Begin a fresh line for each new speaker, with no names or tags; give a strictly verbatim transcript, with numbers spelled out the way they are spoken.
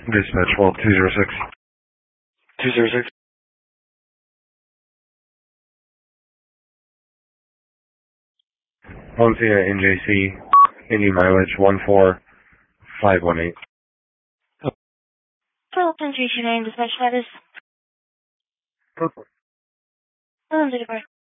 Dispatch twelve two zero six. two zero six. Valencia N J C, Indy mileage one four five one eight.
Total penetration name, dispatch status.
Purple.
Hold on,